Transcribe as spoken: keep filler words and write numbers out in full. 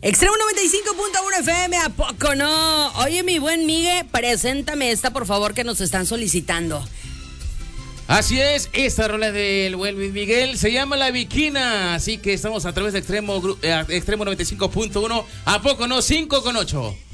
Extremo noventa y cinco punto uno F M, ¿a poco no? Oye, mi buen Migue, preséntame esta, por favor, que nos están solicitando. Así es, esta rola del buen Luis Miguel se llama La Viquina, así que estamos a través de Extremo, eh, Extremo noventa y cinco punto uno, ¿a poco no? cinco con ocho.